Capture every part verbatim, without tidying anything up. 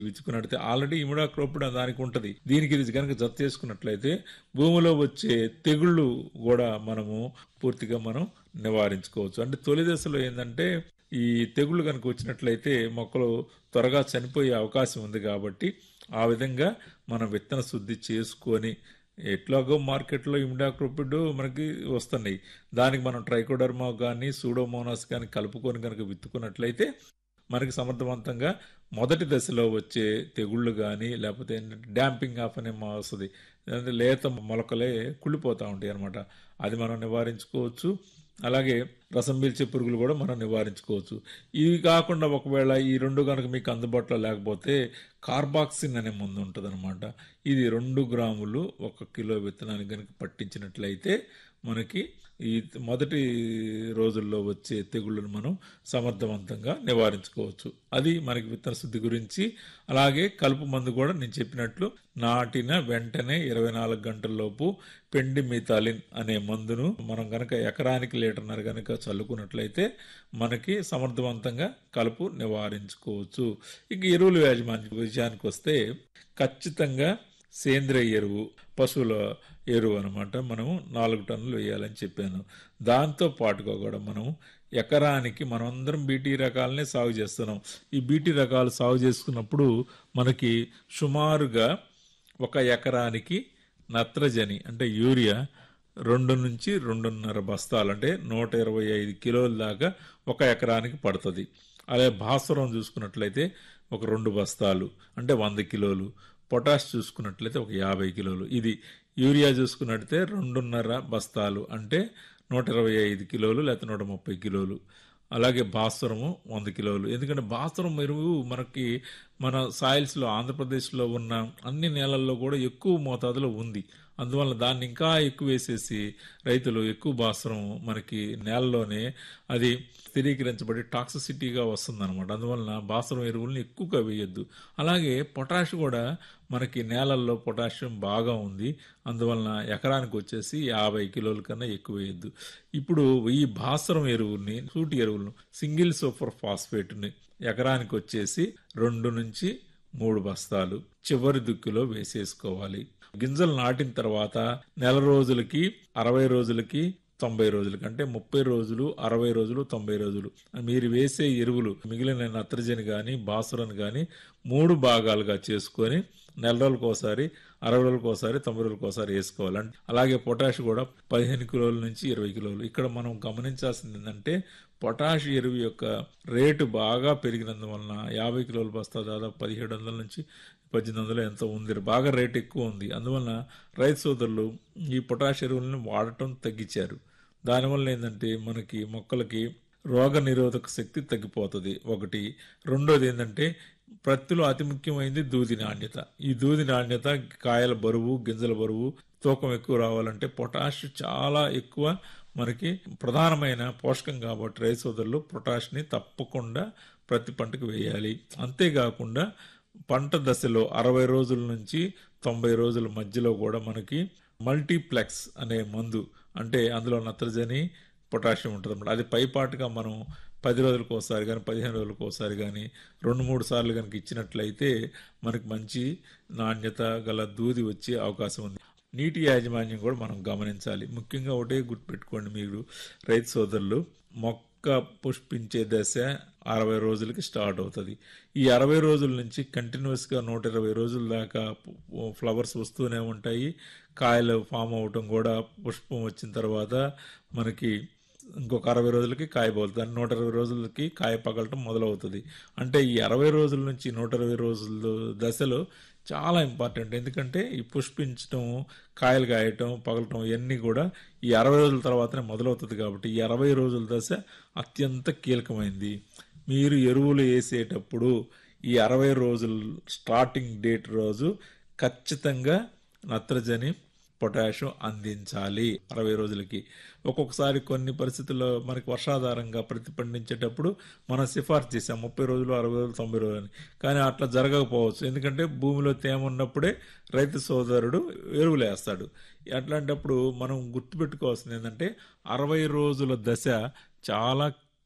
విచ్చుకున్నట్లయితే already imidacloprid దానికి ఉంటది. దీనికి ఇది కనుక జత చేసుకున్నట్లయితే భూమిలో వచ్చే తెగుళ్ళు కూడా మనము పూర్తిగా మనం నివారించుకోవచ్చు. అంటే తొలి దశలో ఏంటంటే ఈ తెగుళ్ళు కనుక వచ్చినట్లయితే మొక్కలు త్వరగా చనిపోయే అవకాశం ఉంది కాబట్టి ఆ విధంగా మనం విత్తన శుద్ధి చేసుకొని ఎట్లాగో మార్కెట్లో ఇమిడాక్లోపిడ్ మనకి వస్తున్నాయి. దానికి మనం ట్రైకోడర్మా కానీ సూడోమోనాస్ కానీ కలుపుకొని కనుక విత్తుకున్నట్లయితే మనకి సమర్థవంతంగా మొదటి దశలో వచ్చే తెగుళ్ళు కానీ లేకపోతే ఏంటంటే డ్యాంపింగ్ ఆఫ్ అనే వస్తుంది, అంటే లేత మొలకలే కుళ్ళిపోతూ ఉంటాయి అనమాట. అది మనం నివారించుకోవచ్చు. అలాగే రసం పీల్చే పురుగులు కూడా మనం నివారించుకోవచ్చు. ఇవి కాకుండా ఒకవేళ ఈ రెండు కనుక మీకు అందుబాటులో లేకపోతే కార్బాక్సిన్ అనే మందు ఉంటుంది అనమాట. ఇది రెండు గ్రాములు ఒక కిలో విత్తనానికి కనుక పట్టించినట్లయితే మనకి ఈ మొదటి రోజుల్లో వచ్చే తెగుళ్ళను మనం సమర్థవంతంగా నివారించుకోవచ్చు. అది మనకి విత్తన శుద్ధి గురించి. అలాగే కలుపు మందు కూడా నేను చెప్పినట్లు నాటిన వెంటనే ఇరవై నాలుగు గంటల్లోపు పెండిమిథాలిన్ అనే మందును మనం గనక ఎకరానికి లీటర్నర గనక చల్లుకున్నట్లయితే మనకి సమర్థవంతంగా కలుపు నివారించుకోవచ్చు. ఇక ఎరువుల యాజమాన్య విషయానికి వస్తే ఖచ్చితంగా సేంద్రియ ఎరువు, పశువుల ఎరువు అనమాట మనము నాలుగు టన్నులు వేయాలని చెప్పాను. దాంతో పాటుగా కూడా మనం ఎకరానికి మనం అందరం బీటీ రకాలనే సాగు చేస్తున్నాం. ఈ బీటీ రకాలు సాగు చేసుకున్నప్పుడు మనకి సుమారుగా ఒక ఎకరానికి నత్రజని అంటే యూరియా రెండు నుంచి రెండున్నర బస్తాలు అంటే నూట ఇరవై ఐదు కిలోల దాకా ఒక ఎకరానికి పడుతుంది. అలాగే భాస్వరం చూసుకున్నట్లయితే ఒక రెండు బస్తాలు అంటే వంద కిలోలు, పొటాష్ చూసుకున్నట్లయితే ఒక యాభై కిలోలు. ఇది యూరియా చూసుకున్నట్లయితే రెండున్నర బస్తాలు అంటే నూట ఇరవై ఐదు కిలోలు లేకపోతే నూట ముప్పై కిలోలు. అలాగే భాస్వరము వంద కిలోలు. ఎందుకంటే భాస్వరం ఎరువు మనకి మన సాయిల్స్లో ఆంధ్రప్రదేశ్లో ఉన్న అన్ని నేలల్లో కూడా ఎక్కువ మోతాదులో ఉంది. అందువల్ల దాన్ని ఇంకా ఎక్కువ వేసేసి రైతులు ఎక్కువ భాస్వరం మనకి నేలలోనే అది స్థిరీకరించబడి టాక్సిసిటీగా వస్తుందన్నమాట. అందువలన భాస్వరం ఎరువులను ఎక్కువగా వేయొద్దు. అలాగే పొటాష్ కూడా మనకి నేలల్లో పొటాషియం బాగా ఉంది. అందువలన ఎకరానికి వచ్చేసి యాభై కిలోల కన్నా ఎక్కువ వేయద్దు. ఇప్పుడు ఈ భాస్వరం ఎరువుల్ని సూటి ఎరువులను సింగిల్ సూపర్ ఫాస్ఫేట్ని ఎకరానికి వచ్చేసి రెండు నుంచి మూడు బస్తాలు చివరి దుక్కిలో వేసేసుకోవాలి. గింజలు నాటిన తర్వాత నెల రోజులకి అరవై రోజులకి తొంభై రోజులకి అంటే ముప్పై రోజులు అరవై రోజులు తొంభై రోజులు మీరు వేసే ఎరువులు మిగిలిన నత్రజని కానీ భాస్వరం కానీ మూడు భాగాలుగా చేసుకొని నెల రోజులకు ఒకసారి అరవై రోజులకు ఒకసారి తొంభై రోజులకు ఒకసారి వేసుకోవాలి. అలాగే పొటాష్ కూడా పదిహేను కిలోల నుంచి ఇరవై కిలోలు. ఇక్కడ మనం గమనించాల్సింది ఏంటంటే పొటాష్ ఎరువు యొక్క రేటు బాగా పెరిగినందువలన యాభై కిలోల బస్తా దాదాపు పదిహేడు వందల నుంచి పద్దెనిమిది వందలు ఎంతో ఉంది, బాగా రేటు ఎక్కువ ఉంది. అందువలన రైతు సోదరులు ఈ పొటాష్ ఎరువులను వాడటం తగ్గించారు. దానివల్ల ఏంటంటే మనకి మొక్కలకి రోగ నిరోధక శక్తి తగ్గిపోతుంది ఒకటి. రెండోది ఏంటంటే ప్రత్తిలో అతి ముఖ్యమైనది దూది నాణ్యత. ఈ దూది నాణ్యత, కాయల బరువు, గింజల బరువు, తూకం ఎక్కువ రావాలంటే పొటాష్ చాలా ఎక్కువ మనకి ప్రధానమైన పోషకం కాబట్టి రైతు సోదరులు పొటాష్ని తప్పకుండా ప్రతి పంటకు వేయాలి. అంతేకాకుండా పంట దశలో అరవై రోజుల నుంచి తొంభై రోజుల మధ్యలో కూడా మనకి మల్టీప్లెక్స్ అనే మందు అంటే అందులో నత్రజని పొటాషియం ఉంటుంది అన్నమాట. అది పైపాటుగా మనం పది రోజులకు ఒకసారి కానీ పదిహేను రోజులకు ఒకసారి కానీ రెండు మూడు సార్లు కనుక ఇచ్చినట్లయితే మనకి మంచి నాణ్యత గల దూది వచ్చే అవకాశం ఉంది. నీటి యాజమాన్యం కూడా మనం గమనించాలి. ముఖ్యంగా ఒకటే గుర్తుపెట్టుకోండి మీరు రైతు సోదరులు, మొక్క పుష్పించే దశ అరవై రోజులకి స్టార్ట్ అవుతుంది. ఈ అరవై రోజుల నుంచి కంటిన్యూస్గా నూట ఇరవై రోజుల దాకా ఫ్లవర్స్ వస్తూనే ఉంటాయి. కాయలు ఫామ్ అవటం కూడా పుష్పం వచ్చిన తర్వాత మనకి ఇంకొక అరవై రోజులకి కాయ పోతుంది. నూట ఇరవై రోజులకి కాయ పగలటం మొదలవుతుంది. అంటే ఈ అరవై రోజుల నుంచి నూట ఇరవై రోజుల దశలో చాలా ఇంపార్టెంట్. ఎందుకంటే ఈ పుష్పించడం, కాయలు కాయటం, పగలటం ఇవన్నీ కూడా ఈ అరవై రోజుల తర్వాతనే మొదలవుతుంది. కాబట్టి ఈ అరవై రోజుల దశ అత్యంత కీలకమైంది. మీరు ఎరువులు వేసేటప్పుడు ఈ అరవై రోజుల స్టార్టింగ్ డేట్ రోజు ఖచ్చితంగా నత్రజని పొటాషియం అందించాలి అరవై రోజులకి. ఒక్కొక్కసారి కొన్ని పరిస్థితుల్లో మనకి వర్షాధారంగా ప్రతి పండించేటప్పుడు మనం సిఫార్సు చేసాం ముప్పై రోజులు అరవై రోజులు తొంభై రోజులు అని. కానీ అట్లా జరగకపోవచ్చు. ఎందుకంటే భూమిలో తేమ ఉన్నప్పుడే రైతు సోదరుడు ఎరువులు వేస్తాడు. అట్లాంటప్పుడు మనం గుర్తుపెట్టుకోవాల్సింది ఏంటంటే అరవై రోజుల దశ చాలా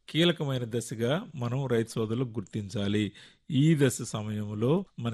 కీలకమైన దశగా మనం రైతు సోదరులు గుర్తించాలి. ఈ దశ సమయంలో మన